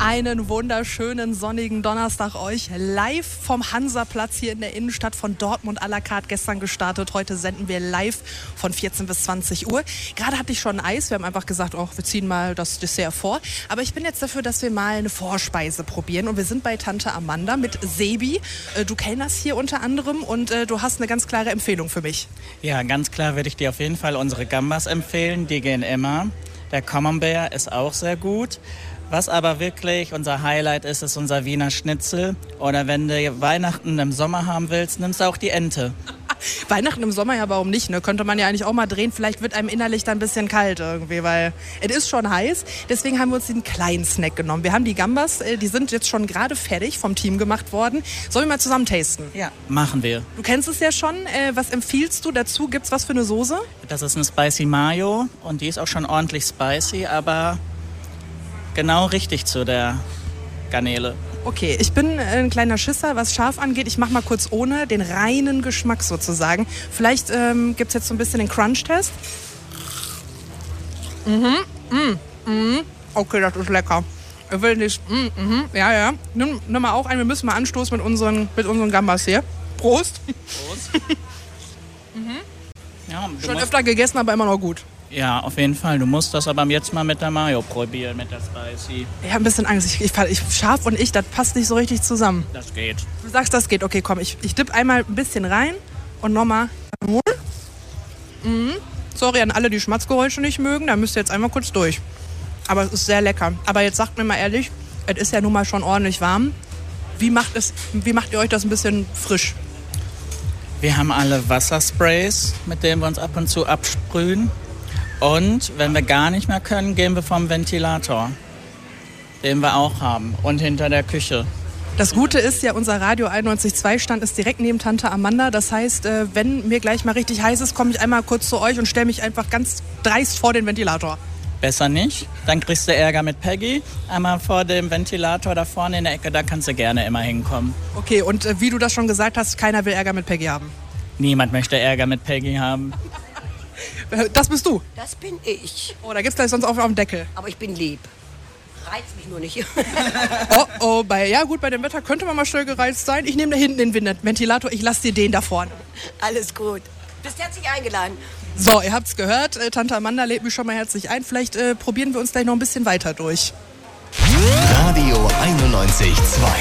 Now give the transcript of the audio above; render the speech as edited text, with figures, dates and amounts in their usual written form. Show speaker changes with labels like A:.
A: Einen wunderschönen sonnigen Donnerstag euch. Live vom Hansaplatz hier in der Innenstadt von Dortmund à la carte. Gestern gestartet. Heute senden wir live von 14 bis 20 Uhr. Gerade hatte ich schon Eis. Wir haben einfach gesagt, wir ziehen mal das Dessert vor. Aber ich bin jetzt dafür, dass wir mal eine Vorspeise probieren. Und wir sind bei Tante Amanda mit Sebi. Du kellnerst hier unter anderem und du hast eine ganz klare Empfehlung für mich.
B: Ja, ganz klar würde ich dir auf jeden Fall unsere Gambas empfehlen. Die gehen immer. Der Camembert ist auch sehr gut. Was aber wirklich unser Highlight ist, ist unser Wiener Schnitzel. Oder wenn du Weihnachten im Sommer haben willst, nimmst du auch die Ente.
A: Weihnachten im Sommer ja, warum nicht? Ne? Könnte man ja eigentlich auch mal drehen. Vielleicht wird einem innerlich dann ein bisschen kalt irgendwie, weil es ist schon heiß. Deswegen haben wir uns den kleinen Snack genommen. Wir haben die Gambas, die sind jetzt schon gerade fertig vom Team gemacht worden. Sollen wir mal zusammen tasten?
B: Ja, machen wir.
A: Du kennst es ja schon. Was empfiehlst du dazu? Gibt's was für eine Soße?
B: Das ist eine Spicy Mayo und die ist auch schon ordentlich spicy, aber genau richtig zu der Garnele.
A: Okay, ich bin ein kleiner Schisser, was scharf angeht. Ich mache mal kurz ohne den reinen Geschmack sozusagen. Vielleicht gibt es jetzt so ein bisschen den Crunch-Test. Okay, das ist lecker. Ich will nicht. Ja. Nimm mal auch ein. Wir müssen mal anstoßen mit unseren Gambas hier. Prost.
B: Prost. Ja,
A: schon öfter gegessen, aber immer noch gut.
B: Ja, auf jeden Fall. Du musst das aber jetzt mal mit der Mayo probieren, mit der Spicy.
A: Ich habe ein bisschen Angst. Ich scharf und das passt nicht so richtig zusammen.
B: Das geht.
A: Du sagst, das geht. Okay, komm, ich dipp einmal ein bisschen rein und nochmal. Sorry an alle, die Schmatzgeräusche nicht mögen. Da müsst ihr jetzt einmal kurz durch. Aber es ist sehr lecker. Aber jetzt sagt mir mal ehrlich, es ist ja nun mal schon ordentlich warm. Wie macht ihr euch das ein bisschen frisch?
B: Wir haben alle Wassersprays, mit denen wir uns ab und zu absprühen. Und wenn wir gar nicht mehr können, gehen wir vom Ventilator, den wir auch haben, und hinter der Küche.
A: Das Gute ist ja, unser Radio 91.2 Stand ist direkt neben Tante Amanda. Das heißt, wenn mir gleich mal richtig heiß ist, komme ich einmal kurz zu euch und stelle mich einfach ganz dreist vor den Ventilator.
B: Besser nicht, dann kriegst du Ärger mit Peggy. Einmal vor dem Ventilator da vorne in der Ecke, da kannst du gerne immer hinkommen.
A: Okay, und wie du das schon gesagt hast, keiner will Ärger mit Peggy haben.
B: Niemand möchte Ärger mit Peggy haben.
A: Das bist du?
C: Das bin ich.
A: Oh, da gibt's gleich sonst auf dem Deckel.
C: Aber ich bin lieb. Reizt mich nur nicht.
A: Bei dem Wetter könnte man mal schnell gereizt sein. Ich nehme da hinten den Ventilator, ich lasse dir den da vorne.
C: Alles gut. Bist herzlich eingeladen.
A: So, ihr habt's gehört. Tante Amanda lädt mich schon mal herzlich ein. Vielleicht probieren wir uns gleich noch ein bisschen weiter durch.
D: Radio 91.2